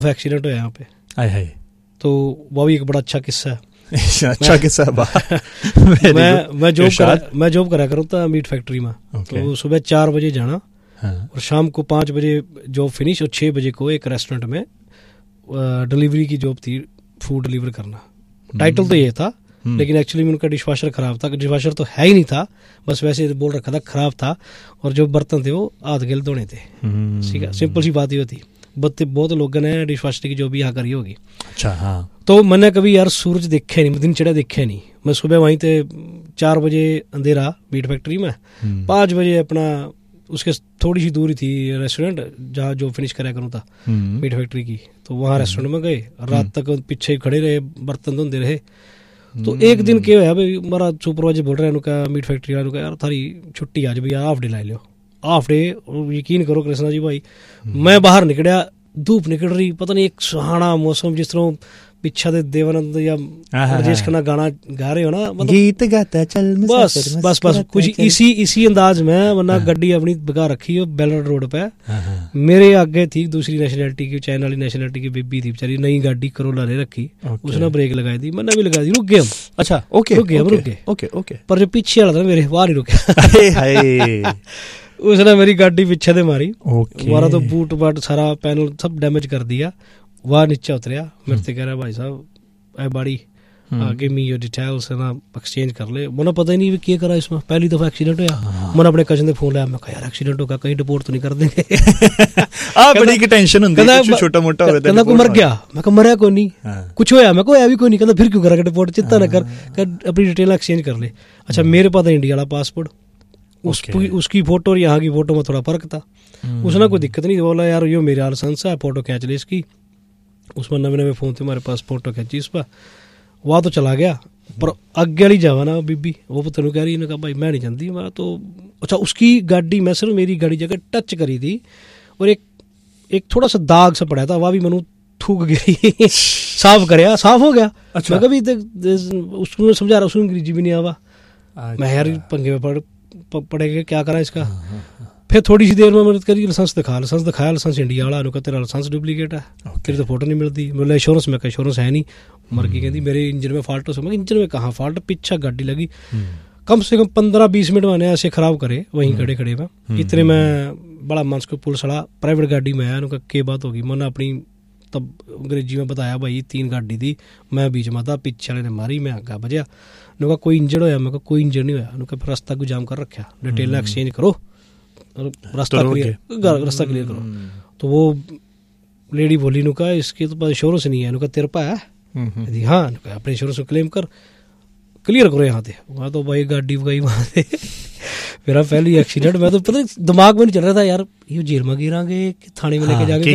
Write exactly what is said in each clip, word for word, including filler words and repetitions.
Accident हुआ यहाँ पे। आए हाय, तो वो भी एक बड़ा अच्छा किस्सा है। अच्छा किस्सा मैं मैं जॉब करा मैं जॉब करा करूँ था मीट फैक्ट्री में। तो सुबह चार बजे जाना और शाम को पाँच बजे जॉब फिनिश, और छः बजे को एक रेस्टोरेंट में डिलीवरी की जॉब थी, फूड डिलीवर करना। टाइटल तो ये था, लेकिन एक्चुअली में उनका डिशवाशर खराब था। डिशवाशर तो है ही नहीं था, बस वैसे बोल रखा था खराब था, और जो बर्तन थे वो हाथ गिल धोने थे। ठीक है, सिंपल सी बात ही होती। बहुत बहुत लोगों ने डिशवाशर की जो भी यहाँ करी होगी। अच्छा हाँ। तो मैंने कभी यार सूरज देखा नहीं, दिन चढ़ा देखा नहीं। मैं सुबह वहीं थे, चार बजे अंधेरा मीट फैक्ट्री में, पाँच बजे अपना उसके थोड़ी सी दूरी थी रेस्टोरेंट जहाँ जो फिनिश कराया करूँ था मीट फैक्ट्री की। तो वहाँ रेस्टोरेंट में गए, रात तक पीछे खड़े रहे, बर्तन धोते रहे। तो एक दिन क्या हुआ भाई, हमारा सुपरवाइजर बोल रहा है उनका मीट फैक्ट्री वालों का, यार थारी छुट्टी आज भैया, हाफ डे ला लो। हाफ डे, यकीन करो कृष्णा जी भाई, मैं बाहर निकलिया, धूप निकल रही, पता नहीं एक सुहाना मौसम, जिस तरह पिछा दे देवानंद या राजेश खन्ना गाना गा रहे हो ना, मतलब गीत गाता चल बस बस बस कुछ इसी इसी अंदाज में। वरना गड्डी अपनी बगा रखी है बेलर रोड पे, मेरे आगे थी दूसरी नेशनलिटी की, चाइना वाली नेशनलिटी की बेबी थी बेचारी, नई गाड़ी करोला ले रखी, उसने ब्रेक लगाई दी, मैंने भी लगा दी, रुक गए हम। अच्छा ओके, रुक गए हम, रुक गए ओके ओके। पर जो पीछे वाला था मेरे वहां नहीं रुका। उसने मेरी गाड़ी पीछे से मारी, हमारा तो बूट बाट सारा पैनल सब डैमेज कर दिया। वह नीचे उतरिया, मेरे से कह रहा भाई साहब आई बाड़ी आगे मी योर डिटेल्स है ना एक्सचेंज कर ले। मैंने पता ही नहीं क्या करा इसमें, पहली दफा एक्सीडेंट हुआ। मैंने अपने कजन से फोन लिया, मैं कहा यार एक्सीडेंट होगा, कहीं रिपोर्ट तो नहीं कर देंगे। आ बड़ी की टेंशन होती है, कुछ छोटा मोटा हो कहता कोई मर गया, मैं कहा मरया कोई नहीं, कुछ होया, मैं कोई भी कोई नहीं। कहता फिर क्यों करा रिपोर्ट, चिंता ना कर, अपनी डिटेल एक्सचेंज कर ले। अच्छा मेरे पास इंडिया वाला पासपोर्ट, उसकी उसकी फोटो और यहाँ की फोटो में थोड़ा फर्क था। उसने कोई दिक्कत नहीं, बोला यार यो मेरा लाइसेंस है, फोटो खींच ले इसकी। उसमें नवे नवे फोन थे हमारे पास, फोटो खींची इस पर, वहाँ तो चला गया। पर अगे वाली जावा ना बीबी, वो तेन कह रही, कहा भाई मैं नहीं जानती। मैं तो अच्छा उसकी गाड़ी, मैं सिर्फ मेरी गाड़ी जगह टच करी थी, और एक एक थोड़ा सा दाग सा पड़ा था, वह भी मैनू थूक गई। साफ करया, साफ हो गया। अच्छा। मैं कभी उसको समझा रहा, उसको अंग्रेजी भी नहीं आवा। मैं यार पंगे में पड़ पड़ेगा, क्या करा इसका। फिर थोड़ी सी देर में मदद करी, लाइसेंस दिखा, लाइसेंस दिखाया, लाइसेंस इंडिया वाला, अनुका तेरा लाइसेंस डुप्लीकेट है, तेरी तो फोटो नहीं मिलती। बोला इंश्योरेंस में, इंश्योरेंस है नहीं। मर गई, कहती मेरे इंजन में फॉल्ट हो। इंजन में कहाँ फॉल्ट, पीछा गाड़ी लगी। कम से कम पंद्रह बीस मिनट मैंने ऐसे खराब करे वहीं खड़े खड़े में। इतने में बड़ा मानस को पुलिस वाला प्राइवेट गाड़ी में आया, उनका क्या बात होगी। मैंने अपनी तब अंग्रेजी में बताया, भाई तीन गाड़ी थी, मैं बीच में था, पीछे वाले ने मारी, मैं आगा बजा। उनका कोई इंजर्ड होया, मैं कोई इंजर्ड नहीं होया। उनका फिर रास्ता को जाम कर रखा, डिटेल एक्सचेंज करो, रास्ता क्लियर रास्ता क्लियर करो। तो वो लेडी बोली, नुका इसके तो पास इंश्योरेंस नहीं है, नुका तेरे पा है। हाँ, अपने इंश्योरेंस को क्लेम कर, क्लियर करो यहाँ थे। वहाँ तो भाई गाड़ी गई वहाँ से। मेरा पहली एक्सीडेंट, मैं तो पता दिमाग में नहीं चल रहा था यार, ये जेल में गिरांगे कि थाने में लेके जाके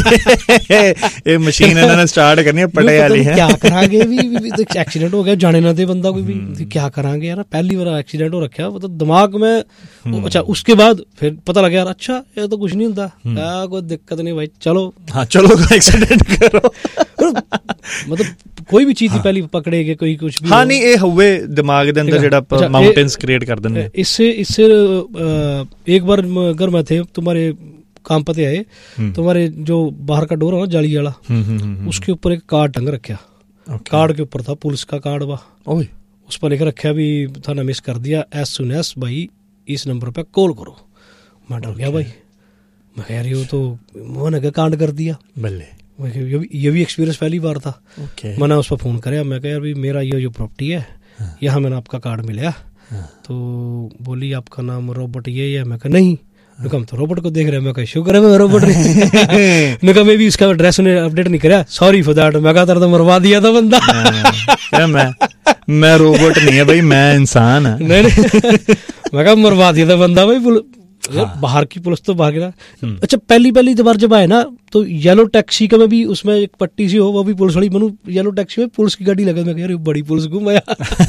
ये मशीन इन्होंने स्टार्ट करनी है, पटे वाली है, क्या करांगे। भी, भी, भी एक्सीडेंट हो गया, जाने ना दे बंदा कोई भी, क्या करांगे यार, पहली बार एक्सीडेंट हो रखा, मतलब दिमाग में। अच्छा उसके बाद फिर पता लगा यार, अच्छा ये तो कुछ नहीं होता, क्या कोई दिक्कत नहीं भाई, चलो हाँ चलो एक्सीडेंट करो। मतलब कोई भी चीज पहली पकड़ेगे, कोई कुछ भी। हाँ नहीं, ये हुए दिमाग के अंदर जेड़ा माउंटेन्स क्रिएट कर देंगे। इससे इससे एक बार अगर मैं थे तुम्हारे काम पते आए, तुम्हारे जो बाहर का डोर है ना जाली वाला, उसके ऊपर एक कार्ड टंग रखा। कार्ड के ऊपर था पुलिस का कार्ड, वाह उस पर लिख रखा भी थाना मिस कर दिया, एज सुन एज भाई इस नंबर पे कॉल करो। मैं डर गया भाई, मैं कह रही हूँ तो मैंने कांड कर दिया। बल्ले ये भी, ये भी एक्सपीरियंस पहली बार था। okay. मैंने उस पर फ़ोन कराया, मैं कहा यार भाई मेरा ये जो प्रॉपर्टी है, हाँ. यहाँ मैंने आपका कार्ड मिला। हाँ. तो बोली आपका नाम रॉबर्ट ये है। मैं कहा नहीं। हाँ. मैं तो रॉबर्ट को देख रहे हैं। मैं कहा शुक्र है मैं रॉबर्ट नहीं। मैं कहा मैं भी उसका एड्रेस ने अपडेट नहीं कराया, सॉरी फॉर दैट। मैं कहा तेरा तो मरवा दिया था बंदा। क्या मैं मैं रोबोट नहीं है भाई, मैं इंसान है। नहीं नहीं, मैं कहा मरवा दिया था बंदा भाई। हाँ। बाहर की पुलिस तो भाग रहा। अच्छा पहली पहली बार जब आए ना, तो येलो टैक्सी का में भी उसमें एक पट्टी सी हो, वो भी पुलिस वाली बनू, येलो टैक्सी में पुलिस की गाड़ी लगा। मैं कह रही बड़ी पुलिस घूमाया।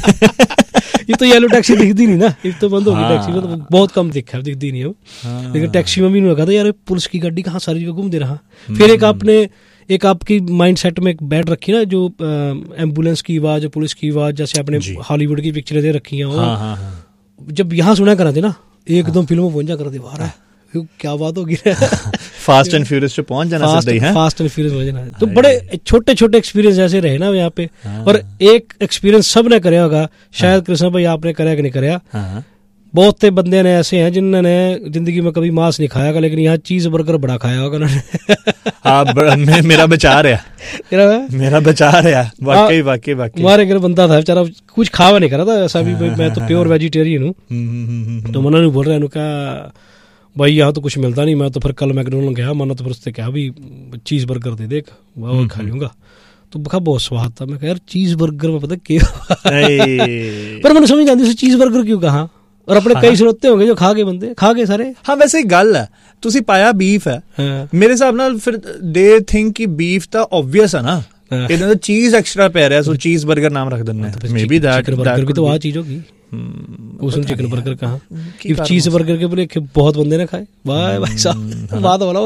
ये तो येलो टैक्सी दिखती नहीं ना, ये तो बंद होगी। हाँ। टैक्सी में तो बहुत कम दिखा, दिखती नहीं है। हाँ। लेकिन टैक्सी में भी नहीं लगा था यार, पुलिस की गाड़ी कहाँ सारी जगह घूम दे रहा। फिर एक आपने एक आपकी माइंड सेट में एक बैठ रखी ना, जो एम्बुलेंस की आवाज, पुलिस की आवाज, जैसे आपने हॉलीवुड की पिक्चरें दे रखी हैं, जब यहाँ सुना करा थे ना, एकदम फिल्मों पहुंचा कर दे, वाह क्या बात होगी। फास्ट एंड फ्यूरियस पे पहुंच जाना फास्ट सीधा ही है फास्ट एंड फ्यूरियस हो जाना। तो बड़े छोटे छोटे एक्सपीरियंस ऐसे रहे ना यहाँ पे। और एक एक्सपीरियंस सब ने कराया होगा शायद, कृष्ण भाई आपने कराया कि नहीं कराया। बहुत से बंदे ने ऐसे हैं जिन्होंने जिंदगी में कभी मांस नहीं खाया, लेकिन यहाँ चीज बर्गर बड़ा खाया होगा उन्होंने। हाँ, मेरा बचा रहा मेरा बचा रहा वाकई वाकई वाकई। हमारे घर बंदा था बेचारा, कुछ खावा नहीं करा था ऐसा भी, मैं तो प्योर वेजिटेरियन हूँ। तो मना नहीं बोल रहा है, क्या भाई यहाँ तो कुछ मिलता नहीं। मैं तो फिर कल मैकडोनल्ड गया, मना तो फिर उससे कहा भी चीज बर्गर दे देख, वो खा लूंगा। तो बखा बहुत स्वाद था। मैं कहा यार चीज बर्गर में पता क्यों, पर मैंने समझ नहीं आती चीज बर्गर क्यों कहा। और अपने कई स्रोते होंगे जो खा के बंदे खा के सारे। हाँ वैसे एक गल है, तुसी पाया बीफ है, मेरे हिसाब नाल फिर दे थिंक कि बीफ ਤਾਂ obvious है ना, ਇਹਦੇ ਨਾਲ ਚੀਜ਼ ਐਕਸਟਰਾ ਪੈ ਰਿਹਾ, ਸੋ ਚੀਜ਼ 버ਗਰ ਨਾਮ ਰੱਖ ਦਿੰਦੇ ਨੇ। मे बी दैट बर्गर भी तो वहाँ चीज होगी, उसमें चिकन बर्गर कहाँ, चीज बर्गर के बोले बहुत बंदे ने खाए। वाह भाई साहब बात बोला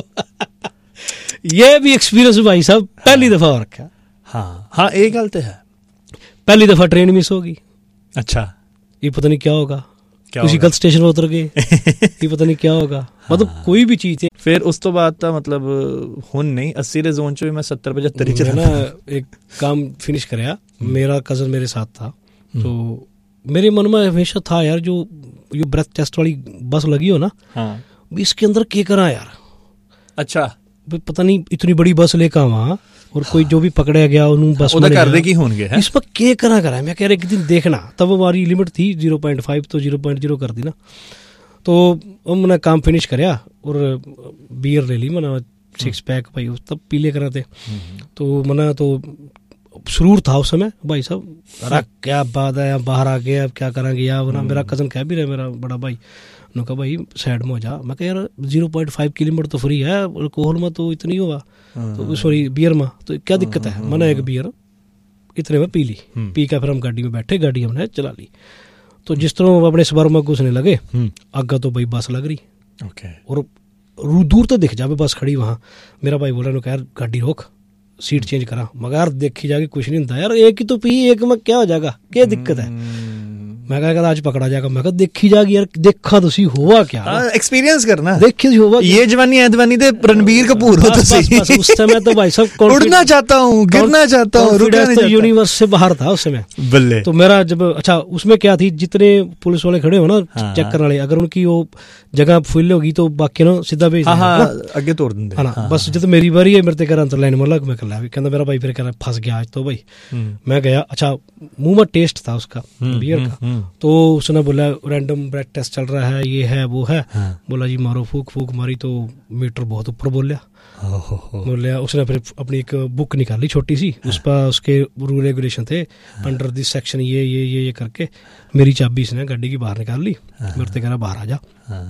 ये भी एक्सपीरियंस भाई साहब पहली दफा हो रखा। हाँ हाँ एक गल तो है, पहली दफा ट्रेन मिस होगी। अच्छा ये पता नहीं क्या होगा, किसी गलत स्टेशन पर उतर गए, ये पता नहीं क्या होगा। मतलब हाँ। कोई भी चीज है। फिर उस तो बाद था मतलब हुन नहीं अस्सी दे जोन च मैं सत्तर पचहत्तर ही चला ना। एक काम फिनिश कराया, मेरा कजन मेरे साथ था, तो मेरे मन में हमेशा था यार जो ये ब्रेथ टेस्ट वाली बस लगी हो ना, हाँ। इसके अंदर क्या करा यार। अच्छा पता नहीं इतनी बड़ी बस लेकर वहाँ, और कोई जो भी पकड़ा गया उन्होंने बस में कर दे की होंगे है? इस पर के करा करा। मैं कह रहा एक दिन देखना, तब हमारी लिमिट थी जीरो पॉइंट फाइव, तो जीरो पॉइंट जीरो कर दी ना। तो मैंने काम फिनिश कराया और बियर ले ली, मैंने सिक्स पैक भाई तब पीले करा थे। तो मैंने तो सुरूर था उस समय भाई साहब, अरे क्या बात है बाहर आ गया, अब क्या करांगे यार। ना मेरा कजन कह भी रहा मेरा बड़ा भाई, ने कहा भाई साइड में हो जा। मैं कह यार जीरो पॉइंट फाइव किलोमीटर तो फ्री है, अल्कोहल में तो इतनी होगा, तो सॉरी बियर में तो क्या दिक्कत है। मैंने एक बियर इतने में पी ली, पी कर फिर हम गाड़ी में बैठे, गाड़ी हमने चला ली। तो जिस तरह हम अपने सबर में घुसने लगे, आगे तो भाई बस लग रही और दूर तो दिख जावे बस खड़ी वहाँ। मेरा भाई बोल रहा यार गाड़ी रोक, सीट चेंज करा। मगर देखी जाके कुछ नहीं होता यार, एक ही तो पी, एक में क्या हो जाएगा, क्या दिक्कत है। मैं कहा आज पकड़ा जाएगा। मैं कहा देखी जाएगी यार, देखा तुसी हुआ क्या, एक्सपीरियंस करना, देखी हुआ ये जवानी है दीवानी दे रणबीर कपूर हो तुसी। उस समय तो भाई सब उड़ना चाहता हूँ, गिरना चाहता हूँ, रुकना नहीं चाहता। यूनिवर्स से बाहर था उस समय बल्ले। तो मेरा जब अच्छा उसमें क्या थी, जितने पुलिस वाले खड़े हो ना चेक करने वाले, अगर उनकी वो जगह फुल होगी तो बाकी ना सीधा भेज आगे तोड़ देंगे ना। बस जब मेरी बारी है मेरे घर अंतर लाइन में लग, मैं कल कहता मेरा भाई फिर कह रहा फंस गया आज तो भाई। मैं गया, अच्छा मुंह में टेस्ट था उसका बियर का, तो उसने बोला रैंडम ब्रेथ टेस्ट चल रहा है, ये है वो है। बोला जी मारो, फूक फूक मारी तो मीटर बहुत ऊपर बोलिया। बोलिया उसने फिर अपनी एक बुक निकाली छोटी सी, उस पर उसके रूल रेगुलेशन थे, अंडर दिस सेक्शन ये ये ये ये करके मेरी चाबी इसने गाड़ी की बाहर निकाल ली। मेरे से कह रहा बाहर आ जा।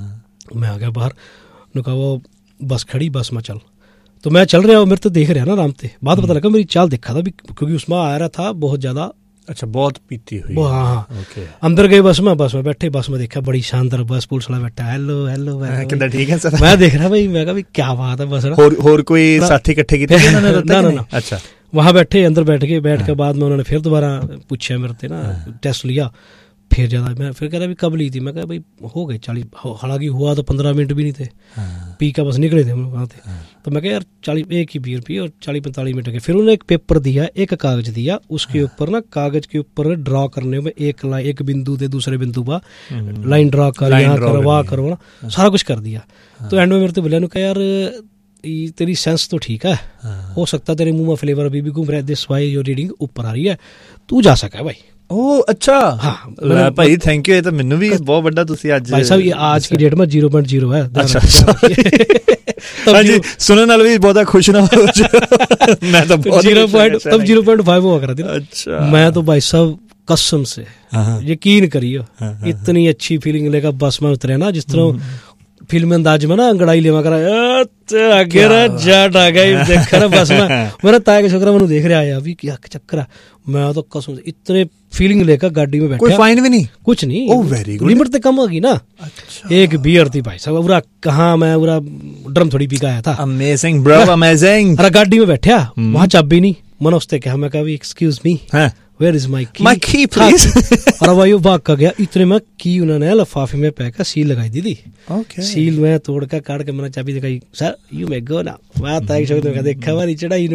मैं आ गया बाहर, ने कहा वो बस खड़ी, बस में चल। तो मैं चल रहा हूँ, मेरे तो देख रहा ना आराम से। बाद पता लगा मेरी चाल देखा था भी, क्योंकि उसमें आ रहा था बहुत ज्यादा। अच्छा बहुत पीती हुई। हाँ हाँ okay. अंदर गए बस में, बस में बैठे, बस में देखा बड़ी शानदार बस, पुलिस वाला बैठा, हेलो हेलो कितना ठीक है सर। मैं देख रहा भाई, मैं कहा क्या बात है बस। और और कोई साथी इकट्ठे किए ना ना ना। अच्छा वहाँ बैठे, अंदर बैठ के बैठ के बाद में उन्होंने फिर दोबारा पूछा मेरे से ना, टेस्ट लिया फिर ज्यादा। मैं फिर कह रहा कब ली थी, मैं कहा भाई हो गए चालीस, हालांकि हुआ तो पंद्रह मिनट भी नहीं थे, पी का बस निकले थे हम लोग वहाँ थे। तो मैं कहा यार चालीस एक ही बियर पी और चालीस पैंतालीस मिनट के। फिर उन्होंने एक पेपर दिया, एक कागज दिया, उसके ऊपर ना कागज के ऊपर ड्रॉ करने में एक लाइन, एक बिंदु से दूसरे बिंदु पर लाइन ड्रॉ कर, यहाँ करो वहाँ करो ना, सारा कुछ कर दिया। तो एंड में मेरे तो बोला कहा यार तेरी सेंस तो ठीक है, हो सकता तेरे मुंह में फ्लेवर अभी भी घूम रहा है, दिस वाई योर रीडिंग ऊपर आ रही है, तू जा सका है भाई। ओ अच्छा हाँ भाई थैंक यू। ये तो मैनू भी बहुत बड़ा तुसी आज भाई साहब, ये आज की डेट में जीरो पॉइंट जीरो है। अच्छा हाँ जी, सुनने वाले भी बहुत खुश ना हो। मैं तो जीरो पॉइंट तब जीरो पॉइंट फाइव हुआ करा था। अच्छा मैं तो भाई साहब कसम से यकीन करियो, इतनी अच्छी फीलिंग लेकर बस में उतरे ना, जिस तरह फिल्म अंदाज में ना अंगड़ाई लेवा करा जाट आ गई देख रहा बस में। मेरा ताया के छोकरा मैंने देख रहा है अभी क्या चक्कर है। मैं तो कसम से इतने फीलिंग लेकर गाड़ी में बैठा, कोई फाइन भी नहीं, कुछ नहीं। ओह वेरी गुड, लिमिट तो कम होगी ना। अच्छा। एक बियर थी भाई साहब, पूरा कहाँ मैं पूरा ड्रम थोड़ी पी का आया था। Amazing bro amazing. अरे गाड़ी में बैठा, वहाँ चाबी नहीं, मैंने उससे कहा, मैं कहा excuse me where is my की, माई की प्लीज। और भाई वो भाग का गया, इतने में की उन्होंने लिफाफे में पैक सील लगाई दी थी। ओके, सील में तोड़ का काट के मैंने चाबी दिखाई, सर यू मे गो ना। मैं देखा हमारी चढ़ाई